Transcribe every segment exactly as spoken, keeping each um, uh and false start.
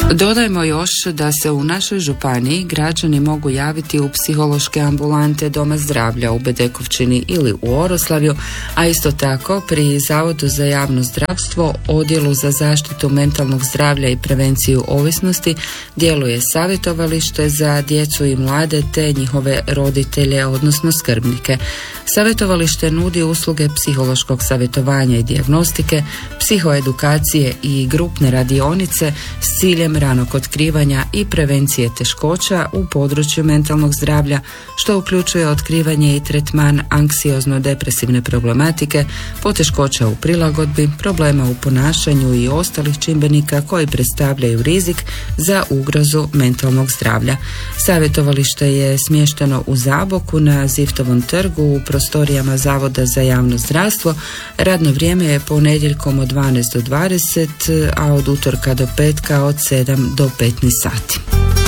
Dodajmo još da se u našoj županiji građani mogu javiti u psihološke ambulante Doma zdravlja u Bedekovčini ili u Oroslavju, a isto tako pri Zavodu za javno zdravstvo, Odjelu za zaštitu mentalnog zdravlja i prevenciju ovisnosti djeluje savjetovalište za djecu i mlade te njihove roditelje, odnosno skrbnike. Savjetovalište nudi usluge psihološkog savjetovanja i dijagnostike, psihoedukacije i grupne radionice s ciljem ranog otkrivanja i prevencije teškoća u području mentalnog zdravlja, što uključuje otkrivanje i tretman anksiozno-depresivne problematike, poteškoća u prilagodbi, problema u ponašanju i ostalih čimbenika koji predstavljaju rizik za ugrozu mentalnog zdravlja. Savjetovalište je smješteno u Zaboku na Ziftovom trgu u prostorijama Zavoda za javno zdravstvo. Radno vrijeme je ponedjeljkom od dvanaest do dvadeset, a od utorka do petka od sedam do petnaest sati.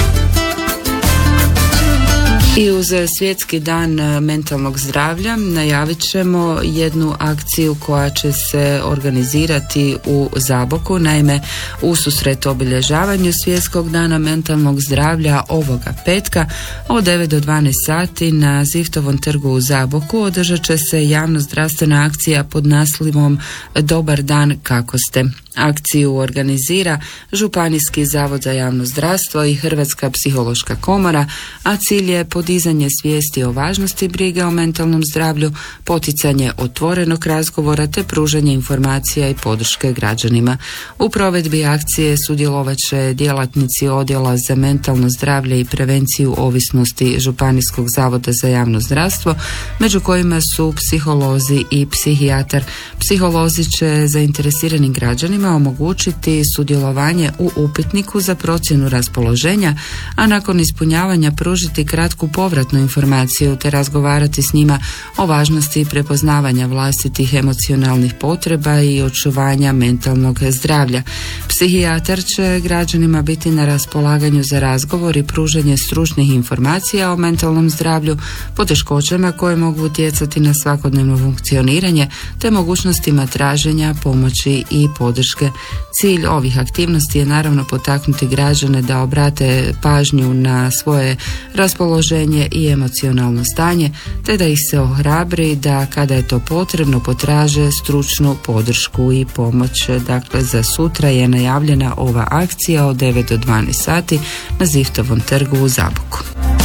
I uz Svjetski dan mentalnog zdravlja najavit ćemo jednu akciju koja će se organizirati u Zaboku. Naime, u susret obilježavanju Svjetskog dana mentalnog zdravlja ovoga petka od devet do dvanaest sati na Ziftovom trgu u Zaboku održat će se javno-zdravstvena akcija pod naslovom Dobar dan, kako ste. Akciju organizira Županijski zavod za javno zdravstvo i Hrvatska psihološka komora, a cilj je podizanje svijesti o važnosti brige o mentalnom zdravlju, poticanje otvorenog razgovora te pružanje informacija i podrške građanima. U provedbi akcije sudjelovat će djelatnici Odjela za mentalno zdravlje i prevenciju ovisnosti Županijskog zavoda za javno zdravstvo, među kojima su psiholozi i psihijatar. Psiholozi će zainteresiranim građanima omogućiti sudjelovanje u upitniku za procjenu raspoloženja, a nakon ispunjavanja pružiti kratku povratnu informaciju te razgovarati s njima o važnosti prepoznavanja vlastitih emocionalnih potreba i očuvanja mentalnog zdravlja. Psihijatar će građanima biti na raspolaganju za razgovor i pružanje stručnih informacija o mentalnom zdravlju, poteškoćama koje mogu utjecati na svakodnevno funkcioniranje te mogućnostima traženja pomoći i podrške. Cilj ovih aktivnosti je naravno potaknuti građane da obrate pažnju na svoje raspoloženje i emocionalno stanje, te da ih se ohrabri da kada je to potrebno potraže stručnu podršku i pomoć. Dakle, za sutra je najavljena ova akcija od devet do dvanaest sati na Ziftovom trgu u Zaboku.